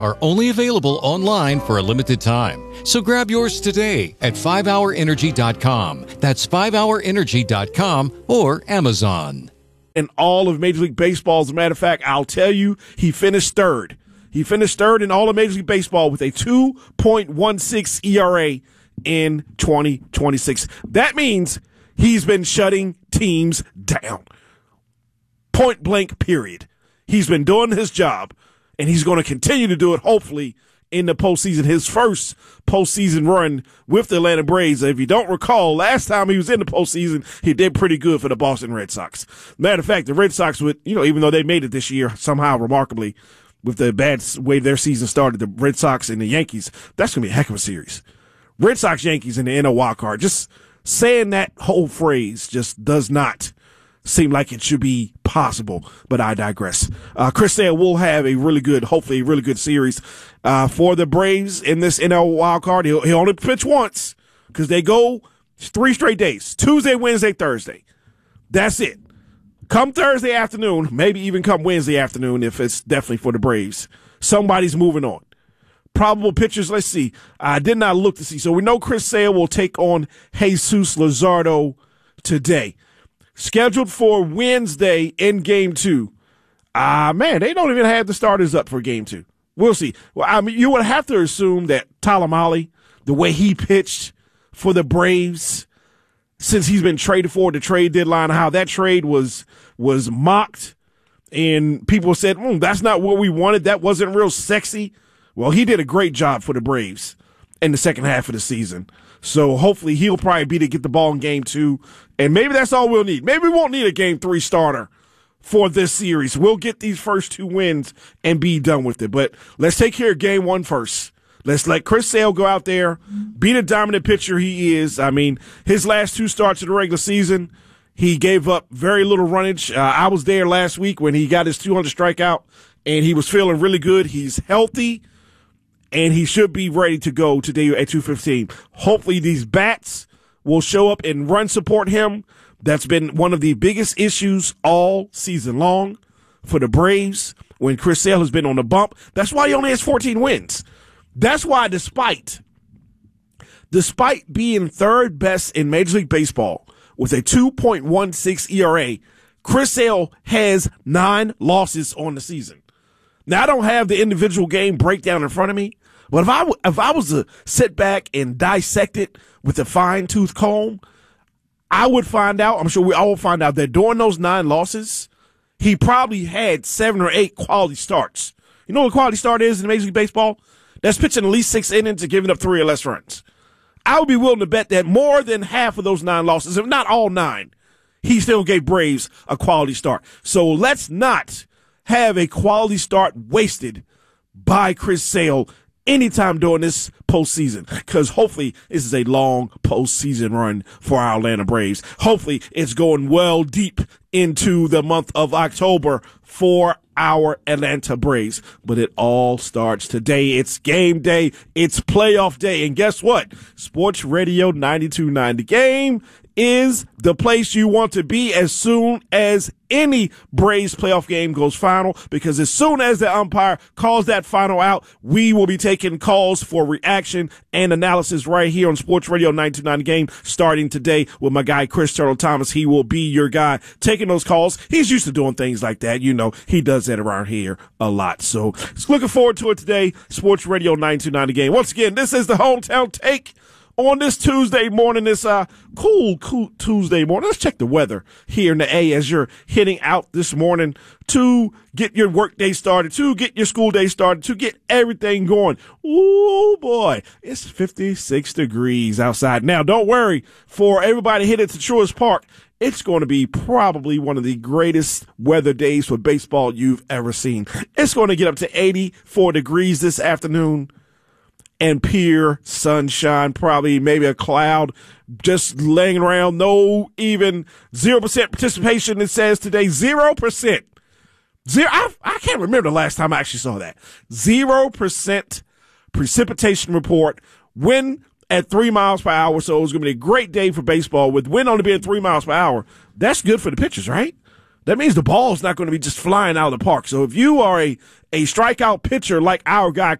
are only available online for a limited time. So grab yours today at 5hourenergy.com. That's 5hourenergy.com or Amazon. In all of Major League Baseball, as a matter of fact, I'll tell you, he finished third. He finished third in all of Major League Baseball with a 2.16 ERA in 2026. That means he's been shutting teams down. Point blank, period. He's been doing his job. And he's going to continue to do it, hopefully, in the postseason. His first postseason run with the Atlanta Braves. If you don't recall, last time he was in the postseason, he did pretty good for the Boston Red Sox. Matter of fact, the Red Sox would, even though they made it this year, somehow remarkably, with the bad way their season started, the Red Sox and the Yankees, that's going to be a heck of a series. Red Sox-Yankees in the NL wild card. Just saying that whole phrase just does not seem like it should be possible, but I digress. Chris Sale will have hopefully a really good series for the Braves in this NL wild card. He'll only pitch once because they go 3 straight days, Tuesday, Wednesday, Thursday. That's it. Come Thursday afternoon, maybe even come Wednesday afternoon if it's definitely for the Braves, somebody's moving on. Probable pitchers, let's see. I did not look to see. So we know Chris Sale will take on Jesus Luzardo today. Scheduled for Wednesday in Game 2. Man, they don't even have the starters up for Game 2. We'll see. Well, you would have to assume that Tyler Mahle, the way he pitched for the Braves since he's been traded for the trade deadline, how that trade was mocked, and people said, that's not what we wanted. That wasn't real sexy. Well, he did a great job for the Braves in the second half of the season. So hopefully he'll probably be to get the ball in Game 2. And maybe that's all we'll need. Maybe we won't need a Game 3 starter for this series. We'll get these first 2 wins and be done with it. But let's take care of Game 1 first. Let's let Chris Sale go out there, be the dominant pitcher he is. I mean, his last 2 starts of the regular season, he gave up very little runnage. I was there last week when he got his 200 strikeout, and he was feeling really good. He's healthy. And he should be ready to go today at 2:15. Hopefully these bats will show up and run support him. That's been one of the biggest issues all season long for the Braves when Chris Sale has been on the bump. That's why he only has 14 wins. That's why despite being third best in Major League Baseball with a 2.16 ERA, Chris Sale has 9 losses on the season. Now, I don't have the individual game breakdown in front of me, but if I was to sit back and dissect it with a fine-tooth comb, I would find out, I'm sure we all will find out, that during those 9 losses, he probably had 7 or 8 quality starts. You know what a quality start is in Major League Baseball? That's pitching at least 6 innings and giving up 3 or less runs. I would be willing to bet that more than half of those 9 losses, if not all 9, he still gave Braves a quality start. So let's not have a quality start wasted by Chris Sale anytime during this postseason, because hopefully this is a long postseason run for our Atlanta Braves. Hopefully it's going well deep into the month of October for our Atlanta Braves. But it all starts today. It's game day. It's playoff day. And guess what? Sports Radio 92.9 The Game is the place you want to be as soon as any Braves playoff game goes final, because as soon as the umpire calls that final out, we will be taking calls for reaction and analysis right here on Sports Radio 92.9 The Game starting today with my guy Chris Turtle Thomas. He will be your guy taking those calls. He's used to doing things like that. You know, he does that around here a lot. So looking forward to it today. Sports Radio 92.9 The Game. Once again, this is the Hometown Take on this Tuesday morning, this cool Tuesday morning. Let's check the weather here in the A as you're heading out this morning to get your work day started, to get your school day started, to get everything going. Ooh, boy, it's 56 degrees outside. Now, don't worry, for everybody headed to Truist Park, it's going to be probably one of the greatest weather days for baseball you've ever seen. It's going to get up to 84 degrees this afternoon. And pure sunshine, probably maybe a cloud just laying around. No, even 0% participation, it says today. 0%. I can't remember the last time I actually saw that. 0% precipitation report. Wind at 3 miles per hour. So it's going to be a great day for baseball with wind only being 3 miles per hour. That's good for the pitchers, right? that means the ball's not going to be just flying out of the park. So if you are a strikeout pitcher like our guy